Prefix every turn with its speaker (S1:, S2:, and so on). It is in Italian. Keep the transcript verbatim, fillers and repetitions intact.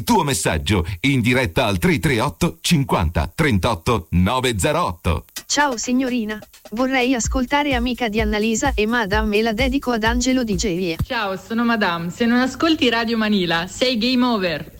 S1: tuo messaggio in diretta al tre tre otto cinquanta trentotto novecentotto.
S2: Ciao signorina, vorrei ascoltare Amica di Annalisa e Madame e la dedico ad Angelo di Gerie.
S3: Ciao, sono Madame. Se non ascolti Radio Manila, sei game over.